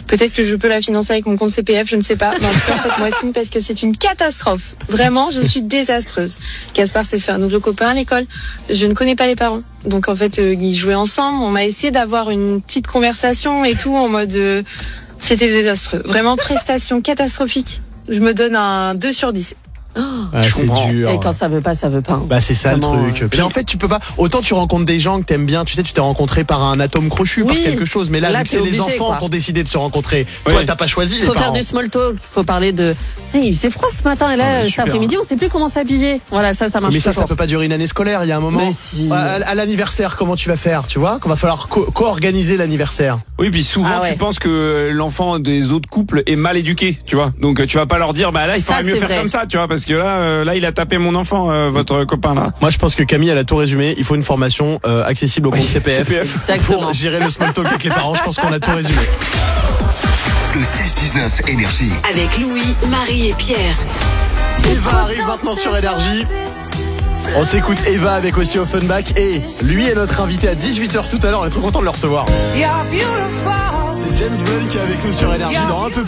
Peut-être que je peux la financer avec mon compte CPF, je ne sais pas. Mais en tout cas, faites-moi signe parce que c'est une catastrophe. Vraiment, je suis désastreuse. Gaspard s'est fait un nouveau copain à l'école. Je ne connais pas les parents. Donc en fait, ils jouaient ensemble. On m'a essayé d'avoir une petite conversation et tout en mode... c'était désastreux. Vraiment, prestation catastrophique. Je me donne un 2 sur 10. C'est dur. Et quand ça veut pas, ça veut pas. Bah c'est ça Vraiment, le truc. Puis en fait tu peux pas. Autant tu rencontres des gens que t'aimes bien. Tu sais, tu t'es rencontré par un atome crochu, par quelque chose. Mais là vu que c'est les enfants qui ont décidé de se rencontrer. Toi t'as pas choisi. Faut faire du small talk. Faut parler de. Il faisait froid ce matin et là cet après-midi on sait plus comment s'habiller. Voilà, ça marche. Mais ça peut pas durer une année scolaire. Il y a un moment. Mais si. À l'anniversaire, comment tu vas faire? Tu vois qu'on va falloir co-organiser l'anniversaire. Oui, puis souvent tu penses que l'enfant des autres couples est mal éduqué, tu vois. Donc tu vas pas leur dire bah là il faudrait mieux faire comme ça, tu vois, parce que là il a tapé mon enfant, votre copain là. Moi je pense que Camille elle a tout résumé. Il faut une formation accessible au compte CPF pour gérer le small talk avec les parents. Je pense qu'on a tout résumé. Le 16-19 Énergie. Avec Louis, Marie et Pierre. Eva arrive maintenant sur Énergie. On s'écoute Eva avec aussi Offenbach. Et lui est notre invité à 18h tout à l'heure. On est trop content de le recevoir. C'est James Blunt qui est avec nous sur Énergie dans un peu plus.